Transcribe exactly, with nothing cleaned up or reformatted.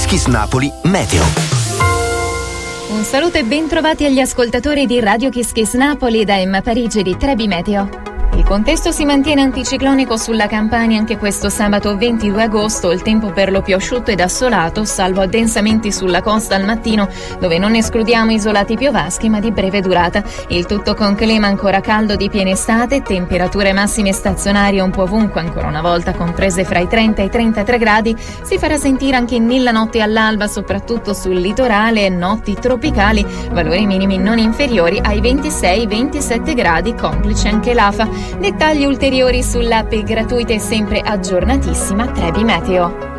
Kiss Kiss Napoli Meteo. Un saluto e ben trovati agli ascoltatori di Radio Kiss Kiss Napoli da Emma Parigi di Trebi Meteo. Il contesto si mantiene anticiclonico sulla Campania anche questo sabato ventidue agosto, il tempo per lo più asciutto ed assolato, salvo addensamenti sulla costa al mattino, dove non escludiamo isolati piovaschi ma di breve durata. Il tutto con clima ancora caldo di piena estate, temperature massime stazionarie un po' ovunque, ancora una volta comprese fra i trenta e i trentatré gradi, si farà sentire anche nella notte all'alba, soprattutto sul litorale, notti tropicali, valori minimi non inferiori ai ventisei ventisette gradi, complice anche l'Afa. Dettagli ulteriori sull'app gratuita e sempre aggiornatissima Trebi Meteo.